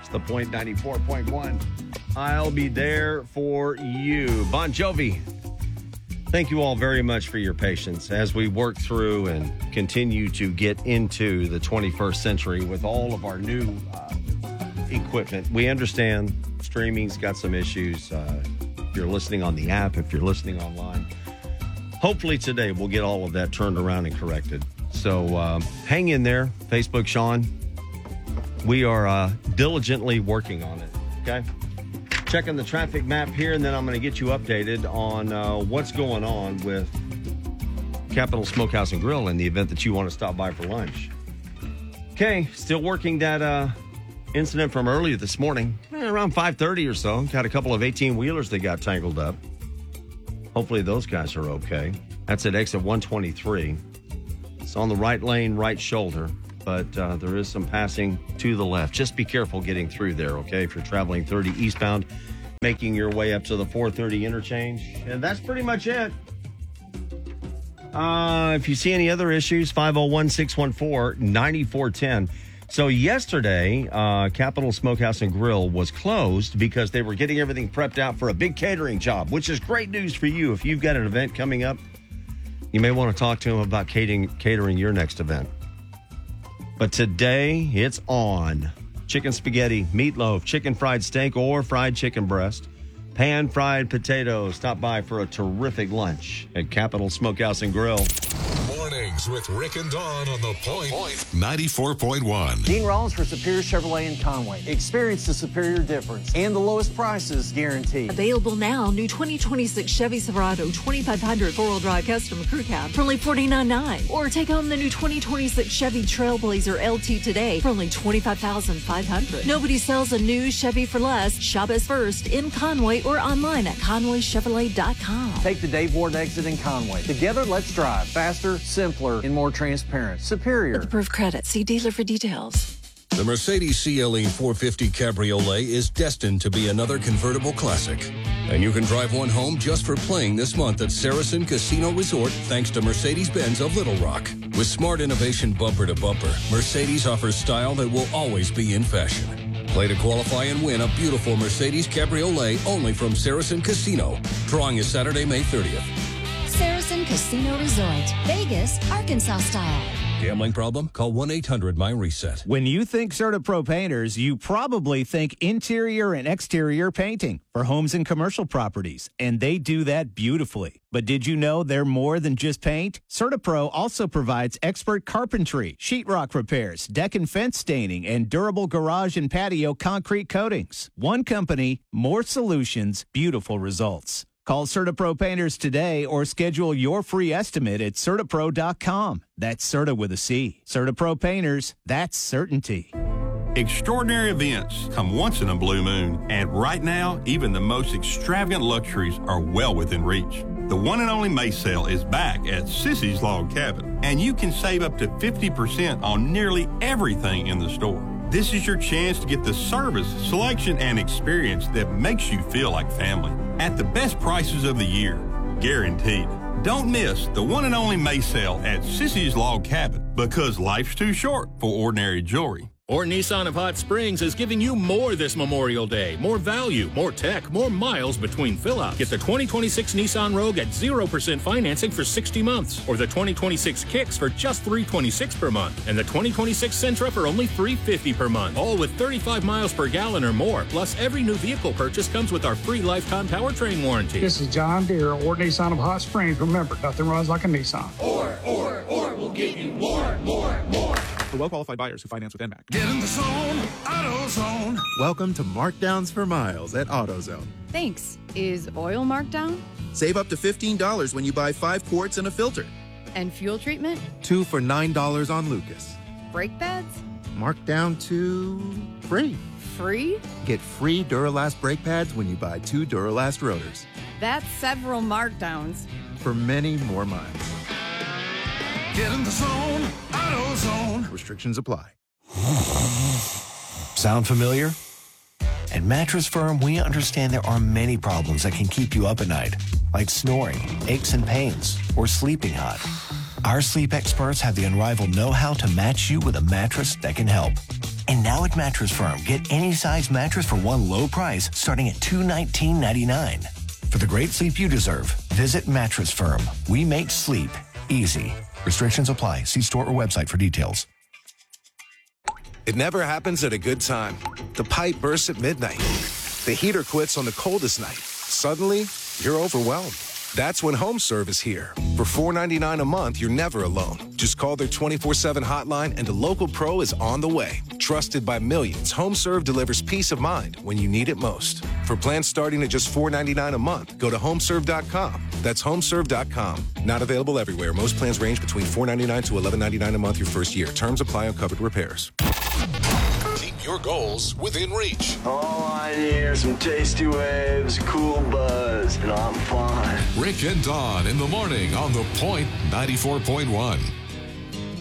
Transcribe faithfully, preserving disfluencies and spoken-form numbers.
It's The Point ninety-four point one. I'll be there for you. Bon Jovi, thank you all very much for your patience as we work through and continue to get into the twenty-first century with all of our new uh, equipment. We understand streaming's got some issues. Uh, if you're listening on the app, if you're listening online, hopefully today we'll get all of that turned around and corrected. So uh, hang in there, Facebook Sean. We are uh, diligently working on it, okay? Checking the traffic map here, and then I'm going to get you updated on uh, what's going on with Capital Smokehouse and Grill in the event that you want to stop by for lunch. Okay, still working that uh, incident from earlier this morning, eh, around five thirty or so. Got a couple of eighteen-wheelers that got tangled up. Hopefully those guys are okay. That's at exit one twenty-three. It's on the right lane, right shoulder, but uh, there is some passing to the left. Just be careful getting through there, okay, if you're traveling thirty eastbound, making your way up to the four thirty interchange. And that's pretty much it. Uh, if you see any other issues, five oh one, six one four, nine four one zero. So yesterday, uh, Capital Smokehouse and Grill was closed because they were getting everything prepped out for a big catering job, which is great news for you. If you've got an event coming up, you may want to talk to them about catering, catering your next event. But today, it's on. Chicken spaghetti, meatloaf, chicken fried steak, or fried chicken breast, pan-fried potatoes. Stop by for a terrific lunch at Capital Smokehouse and Grill. Mornings with Rick and Dawn on The Point ninety-four point one. Dean Rollins for Superior Chevrolet in Conway. Experience the superior difference and the lowest prices guaranteed. Available now, new twenty twenty-six Chevy Silverado twenty-five hundred four-wheel drive custom crew cab for only forty-nine thousand nine hundred dollars. Or take home the new twenty twenty-six Chevy Trailblazer L T today for only twenty-five thousand five hundred dollars. Nobody sells a new Chevy for less. Shop us first in Conway or online at conway chevrolet dot com. Take the Dave Ward exit in Conway. Together, let's drive faster, simpler, and more transparent. Superior. With approved credit. See dealer for details. The Mercedes C L E four fifty Cabriolet is destined to be another convertible classic. And you can drive one home just for playing this month at Saracen Casino Resort thanks to Mercedes-Benz of Little Rock. With smart innovation bumper to bumper, Mercedes offers style that will always be in fashion. Play to qualify and win a beautiful Mercedes Cabriolet only from Saracen Casino. Drawing is Saturday, May thirtieth. Saracen Casino Resort, Vegas, Arkansas style. Gambling problem? Call one eight hundred M Y RESET. When you think CertaPro Painters, you probably think interior and exterior painting for homes and commercial properties, and they do that beautifully. But did you know they're more than just paint? CertaPro also provides expert carpentry, sheetrock repairs, deck and fence staining, and durable garage and patio concrete coatings. One company, more solutions, beautiful results. Call CertaPro Painters today or schedule your free estimate at Certapro dot com. That's Certa with a C. CertaPro Painters, that's certainty. Extraordinary events come once in a blue moon, and right now, even the most extravagant luxuries are well within reach. The one and only May sale is back at Sissy's Log Cabin, and you can save up to fifty percent on nearly everything in the store. This is your chance to get the service, selection, and experience that makes you feel like family at the best prices of the year, guaranteed. Don't miss the one and only May sale at Sissy's Log Cabin, because life's too short for ordinary jewelry. Or Nissan of Hot Springs is giving you more this Memorial Day. More value, more tech, more miles between fill-ups. Get the twenty twenty-six Nissan Rogue at zero percent financing for sixty months. Or the twenty twenty-six Kicks for just three hundred twenty-six dollars per month. And the twenty twenty-six Sentra for only three hundred fifty dollars per month. All with thirty-five miles per gallon or more. Plus, every new vehicle purchase comes with our free lifetime powertrain warranty. This is John Deere, or Nissan of Hot Springs. Remember, nothing runs like a Nissan. Or, or, or, we'll give you more, more, more. For well-qualified buyers who finance with N M A C. Get in the zone, AutoZone. Welcome to Markdowns for Miles at AutoZone. Thanks. Is oil marked down? Save up to fifteen dollars when you buy five quarts and a filter. And fuel treatment? Two for nine dollars on Lucas. Brake pads? Marked down to free. Free? Get free Duralast brake pads when you buy two Duralast rotors. That's several markdowns. For many more miles. Get in the zone, AutoZone. Restrictions apply. Sound familiar? At Mattress Firm, we understand there are many problems that can keep you up at night, like snoring, aches and pains, or sleeping hot. Our sleep experts have the unrivaled know-how to match you with a mattress that can help. And now at Mattress Firm, get any size mattress for one low price starting at two hundred nineteen ninety-nine. For the great sleep you deserve, visit Mattress Firm. We make sleep easy. Restrictions apply. See store or website for details. It never happens at a good time. The pipe bursts at midnight. The heater quits on the coldest night. Suddenly, you're overwhelmed. That's when HomeServe is here. For four ninety-nine a month, you're never alone. Just call their twenty-four seven hotline and a local pro is on the way. Trusted by millions, HomeServe delivers peace of mind when you need it most. For plans starting at just four ninety-nine a month, go to homeserve dot com. That's homeserve dot com. Not available everywhere. Most plans range between four ninety-nine to eleven ninety-nine a month your first year. Terms apply on covered repairs. Keep your goals within reach. All I need are some tasty waves, cool buzz, and I'm fine. Rick and Dawn in the morning on The Point ninety-four point one.